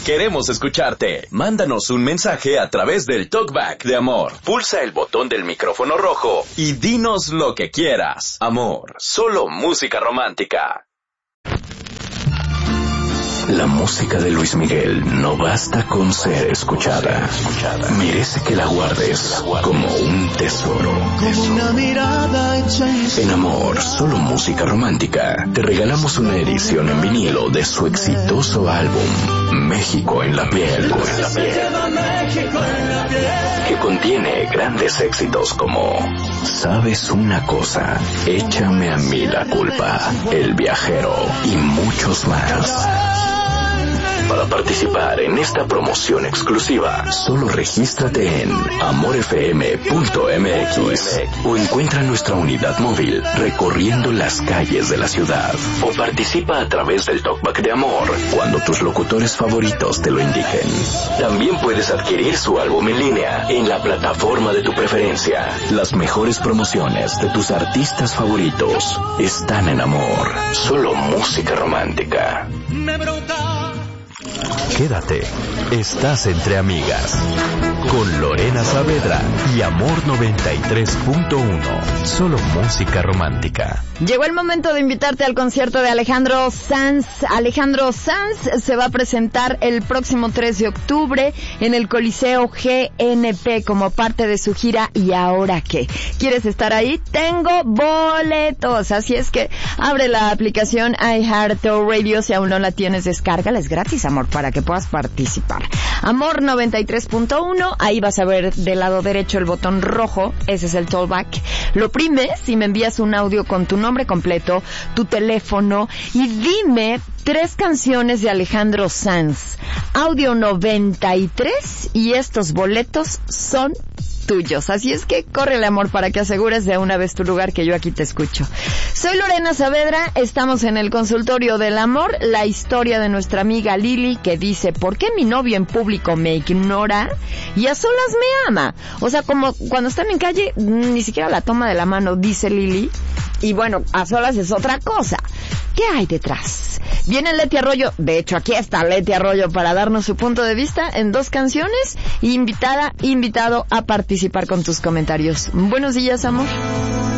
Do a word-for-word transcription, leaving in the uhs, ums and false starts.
Queremos escucharte. Mándanos un mensaje a través del Talkback de Amor. Pulsa el botón del micrófono rojo y dinos lo que quieras. Amor, solo música romántica. La música de Luis Miguel no basta con ser escuchada. Merece que la guardes como un tesoro. En Amor, solo música romántica, te regalamos una edición en vinilo de su exitoso álbum México en la piel, que contiene grandes éxitos como Sabes una cosa, Échame a mí la culpa, El viajero y muchos más. Para participar en esta promoción exclusiva, solo regístrate en amor f m punto m x o encuentra nuestra unidad móvil recorriendo las calles de la ciudad. O participa a través del Talkback de Amor cuando tus locutores favoritos te lo indiquen. También puedes adquirir su álbum en línea en la plataforma de tu preferencia. Las mejores promociones de tus artistas favoritos están en Amor. Solo música romántica. Quédate, estás entre amigas, con Lorena Saavedra y Amor noventa y tres punto uno, solo música romántica. Llegó el momento de invitarte al concierto de Alejandro Sanz. Alejandro Sanz se va a presentar el próximo tres de octubre en el Coliseo G N P como parte de su gira ¿Y ahora qué? ¿Quieres estar ahí? Tengo boletos, así es que abre la aplicación iHeartRadio, si aún no la tienes, descárgala, es gratis, amor, para que puedas participar. Amor noventa y tres punto uno, ahí vas a ver del lado derecho el botón rojo, ese es el Talkback. Lo primes y me envías un audio con tu nombre completo, tu teléfono y dime tres canciones de Alejandro Sanz. Audio noventa y tres y estos boletos son tuyos. Así es que córrele, amor, para que asegures de una vez tu lugar, que yo aquí te escucho. Soy Lorena Saavedra, estamos en el consultorio del amor, la historia de nuestra amiga Lili, que dice: ¿por qué mi novio en público me ignora y a solas me ama? O sea, como cuando están en calle, ni siquiera la toma de la mano, dice Lili. Y bueno, a solas es otra cosa. ¿Qué hay detrás? Viene Leti Arroyo, de hecho aquí está Leti Arroyo para darnos su punto de vista en dos canciones, invitada, invitado a participar con tus comentarios. Buenos días, amor.